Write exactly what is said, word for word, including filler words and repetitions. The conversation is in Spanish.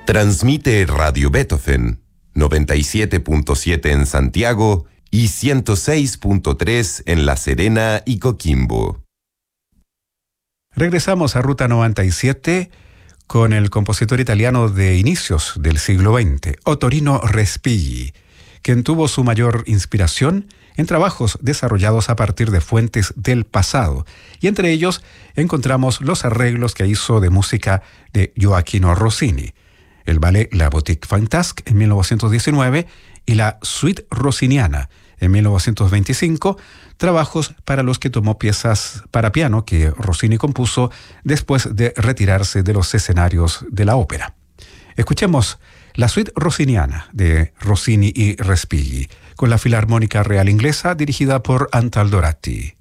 Transmite Radio Beethoven, noventa y siete punto siete en Santiago y ciento seis punto tres en La Serena y Coquimbo. Regresamos a Ruta noventa y siete con el compositor italiano de inicios del siglo veinte, Ottorino Respighi, quien tuvo su mayor inspiración en trabajos desarrollados a partir de fuentes del pasado, y entre ellos encontramos los arreglos que hizo de música de Gioachino Rossini, el ballet La Boutique Fantasque en mil novecientos diecinueve y la Suite Rossiniana en mil novecientos veinticinco, trabajos para los que tomó piezas para piano que Rossini compuso después de retirarse de los escenarios de la ópera. Escuchemos la Suite Rossiniana de Rossini y Respighi con la Filarmónica Real Inglesa dirigida por Antal Doratti.